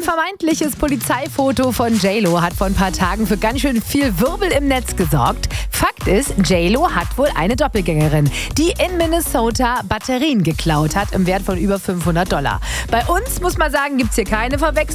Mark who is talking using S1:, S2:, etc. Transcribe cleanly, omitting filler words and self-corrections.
S1: vermeintliches Polizeifoto von J-Lo hat vor ein paar Tagen für ganz schön viel Wirbel im Netz gesorgt. Fakt ist, J-Lo hat wohl eine Doppelgängerin, die in Minnesota Batterien geklaut hat im Wert von über $500. Bei uns, muss man sagen, gibt's hier keine Verwechslung.